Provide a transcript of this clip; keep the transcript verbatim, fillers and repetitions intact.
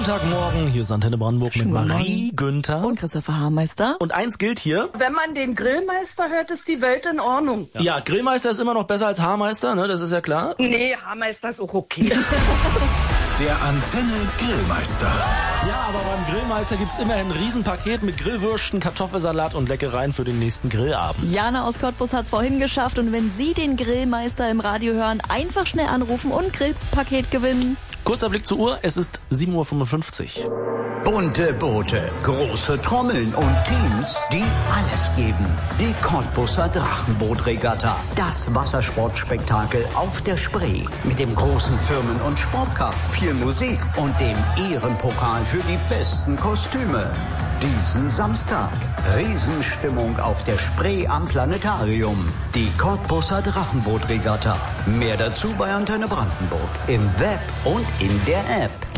Montagmorgen, hier ist Antenne Brandenburg mit Marie Günther und Christopher Haarmeister. Und eins gilt hier. Wenn man den Grillmeister hört, ist die Welt in Ordnung. Ja, ja, Grillmeister ist immer noch besser als Haarmeister, ne? Das ist ja klar. Nee, Haarmeister ist auch okay. Der Antenne Grillmeister. Ja, aber beim Grillmeister gibt's immerhin ein Riesenpaket mit Grillwürsten, Kartoffelsalat und Leckereien für den nächsten Grillabend. Jana aus Cottbus hat's vorhin geschafft und wenn Sie den Grillmeister im Radio hören, einfach schnell anrufen und Grillpaket gewinnen. Kurzer Blick zur Uhr, es ist sieben Uhr fünfundfünfzig. Bunte Boote, große Trommeln und Teams, die alles geben. Die Cottbuser Drachenbootregatta. Das Wassersportspektakel auf der Spree. Mit dem großen Firmen- und Sportcup, viel Musik und dem Ehrenpokal für die besten Kostüme. Diesen Samstag. Riesenstimmung auf der Spree am Planetarium. Die Cottbuser Drachenbootregatta. Mehr dazu bei Antenne Brandenburg. Im Web und in der App.